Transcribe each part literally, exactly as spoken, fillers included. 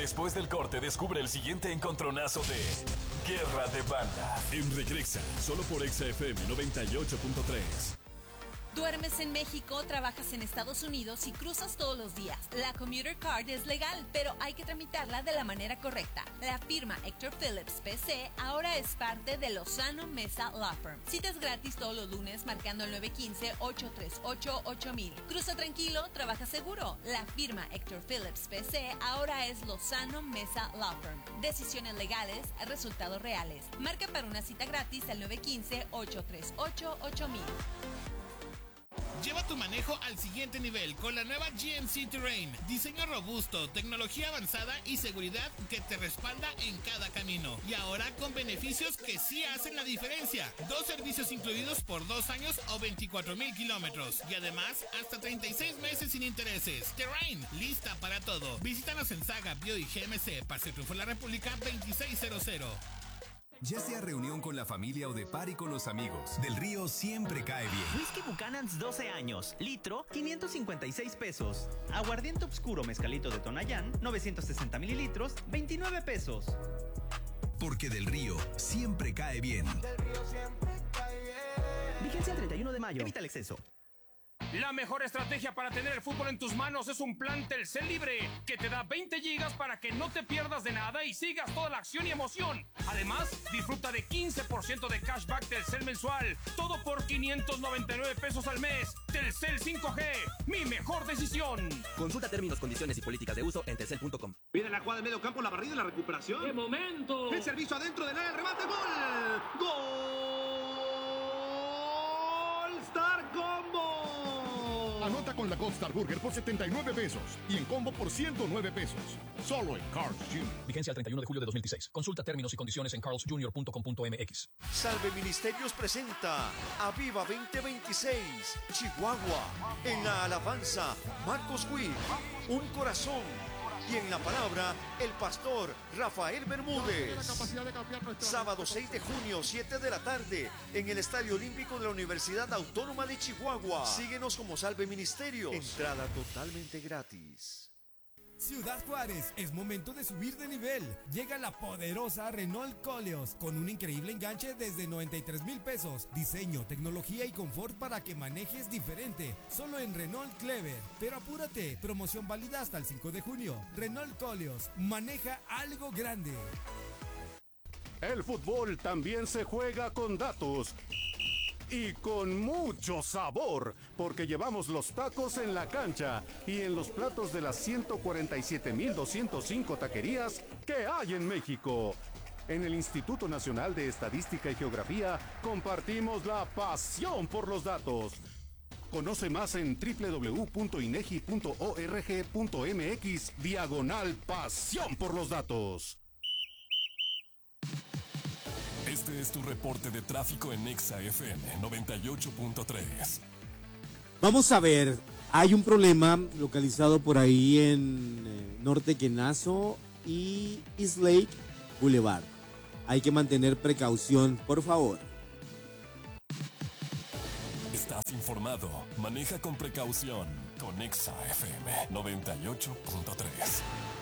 Después del corte, descubre el siguiente encontronazo de Guerra de Bandas. En Regresa, solo por Exa F M noventa y ocho punto tres. Duermes en México, trabajas en Estados Unidos y cruzas todos los días. La Commuter Card es legal, pero hay que tramitarla de la manera correcta. La firma Hector Phillips P C ahora es parte de Lozano Mesa Law Firm. Citas gratis todos los lunes marcando el nueve uno cinco, ocho tres ocho, ocho mil. Cruza tranquilo, trabaja seguro. La firma Hector Phillips P C ahora es Lozano Mesa Law Firm. Decisiones legales, resultados reales. Marca para una cita gratis al nueve uno cinco, ocho tres ocho, ocho mil. Lleva tu manejo al siguiente nivel con la nueva G M C Terrain. Diseño robusto, tecnología avanzada y seguridad que te respalda en cada camino. Y ahora con beneficios que sí hacen la diferencia. Dos servicios incluidos por dos años o veinticuatro mil kilómetros. Y además, hasta treinta y seis meses sin intereses. Terrain, lista para todo. Visítanos en Saga, Bio y G M C, Paseo Triunfo de la República veintiséis cero cero. Ya sea reunión con la familia o de party con los amigos, Del Río siempre cae bien. Whisky Buchanan's doce años, litro, quinientos cincuenta y seis pesos. Aguardiente oscuro mezcalito de Tonayán, novecientos sesenta mililitros, veintinueve pesos. Porque Del Río siempre cae bien. Del Río siempre cae bien. Vigencia el treinta y uno de mayo. Evita el exceso. La mejor estrategia para tener el fútbol en tus manos es un plan Telcel Libre, que te da veinte gigas para que no te pierdas de nada y sigas toda la acción y emoción. Además, disfruta de quince por ciento de cashback Telcel mensual, todo por quinientos noventa y nueve pesos al mes. Telcel cinco G, mi mejor decisión. Consulta términos, condiciones y políticas de uso en telcel punto com. Viene la jugada de medio campo, la barrida y la recuperación. ¡Qué momento! El servicio adentro del área, el remate, gol. Gol Star Combo. Anota con la Gold Star Burger por setenta y nueve pesos y en combo por ciento nueve pesos. Solo en Carl's junior Vigencia al treinta y uno de julio de dos mil dieciséis. Consulta términos y condiciones en carls junior punto com punto m x. Salve Ministerios presenta Aviva veinte veintiséis, Chihuahua. En la alabanza, Marcos Witt, Un Corazón. Y en la palabra, el pastor Rafael Bermúdez. Sábado seis de junio, siete de la tarde, en el Estadio Olímpico de la Universidad Autónoma de Chihuahua. Síguenos como Salve Ministerios. Entrada totalmente gratis. Ciudad Juárez, es momento de subir de nivel. Llega la poderosa Renault Koleos con un increíble enganche desde noventa y tres mil pesos. Diseño, tecnología y confort para que manejes diferente. Solo en Renault Clever. Pero apúrate, promoción válida hasta el cinco de junio. Renault Koleos, maneja algo grande. El fútbol también se juega con datos. Y con mucho sabor, porque llevamos los tacos en la cancha y en los platos de las ciento cuarenta y siete mil doscientos cinco taquerías que hay en México. En el Instituto Nacional de Estadística y Geografía compartimos la pasión por los datos. Conoce más en doble u doble u doble u punto inegi punto org punto mx diagonal pasión por los datos. Este es tu reporte de tráfico en Exa F M noventa y ocho punto tres. Vamos a ver, hay un problema localizado por ahí en eh, Norte Quenazo y East Lake Boulevard. Hay que mantener precaución, por favor. Estás informado. Maneja con precaución con Exa F M noventa y ocho punto tres.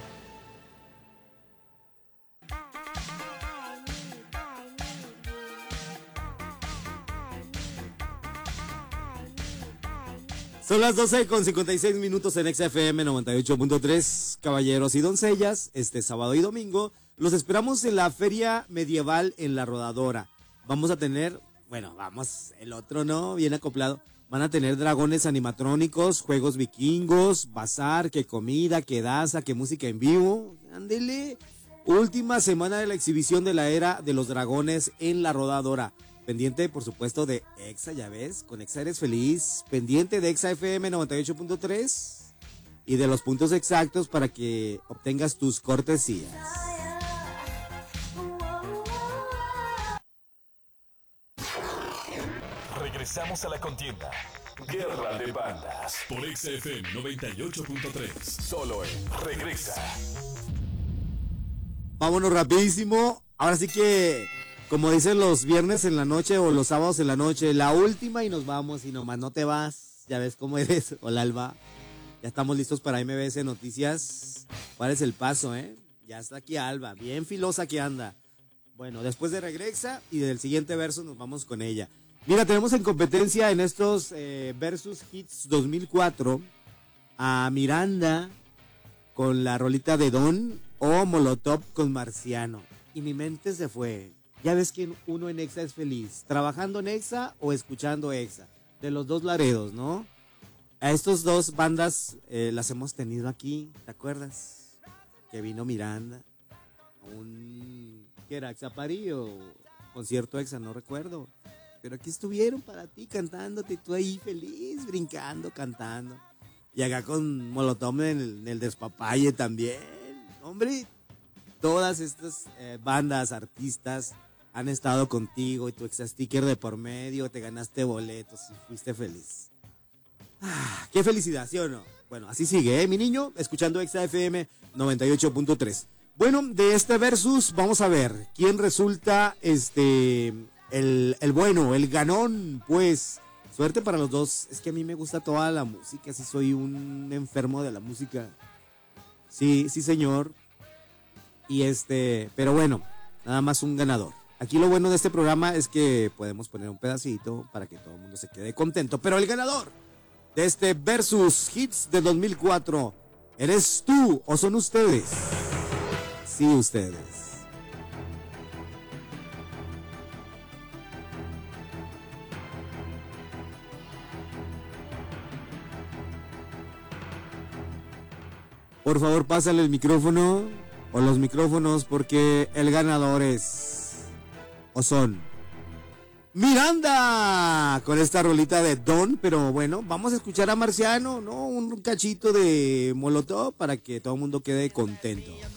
Son las doce con cincuenta y seis minutos en Exa F M noventa y ocho punto tres. Caballeros y doncellas, este sábado y domingo los esperamos en la Feria Medieval en La Rodadora. Vamos a tener, bueno, vamos, el otro no, bien acoplado. Van a tener dragones animatrónicos, juegos vikingos, bazar, que comida, que danza, que música en vivo. Ándele. Última semana de la exhibición de la era de los dragones en La Rodadora. Pendiente, por supuesto, de Exa, ya ves, con Exa eres feliz. Pendiente de Exa F M noventa y ocho punto tres y de los puntos exactos para que obtengas tus cortesías. Regresamos a la contienda. Guerra de Bandas. Por Exa F M noventa y ocho punto tres. Solo en Regresa. Vámonos rapidísimo. Ahora sí que, como dicen los viernes en la noche o los sábados en la noche, la última y nos vamos y nomás no te vas. Ya ves cómo eres. Hola, Alba. Ya estamos listos para M B S Noticias. ¿Cuál es el paso, eh? Ya está aquí Alba, bien filosa que anda. Bueno, después de Regresa y del siguiente verso nos vamos con ella. Mira, tenemos en competencia en estos eh, Versus Hits dos mil cuatro a Miranda con la rolita de Don o Molotov con Marciano. Y mi mente se fue. Ya ves que uno en Exa es feliz, trabajando en Exa o escuchando Exa. De los dos Laredos, ¿no? A estos dos bandas eh, las hemos tenido aquí, ¿te acuerdas? Que vino Miranda, un... ¿qué era? ¿Exapari o concierto Exa? No recuerdo. Pero aquí estuvieron para ti cantándote y tú ahí feliz, brincando, cantando. Y acá con Molotov en el, en el despapalle también. Hombre, todas estas eh, bandas, artistas han estado contigo y tu Exa sticker de por medio, te ganaste boletos y fuiste feliz. Ah, qué felicidad, ¿sí o no? Bueno, así sigue, ¿eh, mi niño? Escuchando Exa F M noventa y ocho punto tres. Bueno, de este versus vamos a ver quién resulta este el, el bueno, el ganón, pues. Suerte para los dos. Es que a mí me gusta toda la música, sí soy un enfermo de la música. Sí, sí, señor. Y este, pero bueno, nada más un ganador. Aquí lo bueno de este programa es que podemos poner un pedacito para que todo el mundo se quede contento. Pero el ganador de este Versus Hits de dos mil cuatro, ¿eres tú o son ustedes? Sí, ustedes. Por favor, pásale el micrófono o los micrófonos porque el ganador es o son Miranda con esta rolita de Don, pero bueno, vamos a escuchar a Marciano, ¿no? Un cachito de Molotov para que todo el mundo quede contento.